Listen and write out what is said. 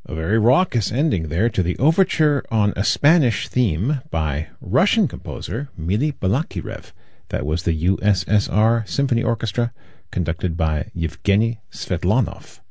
A very raucous ending there to the overture on a Spanish theme by Russian composer Mili Balakirev. That was the USSR Symphony Orchestra, conducted by Yevgeny Svetlanov.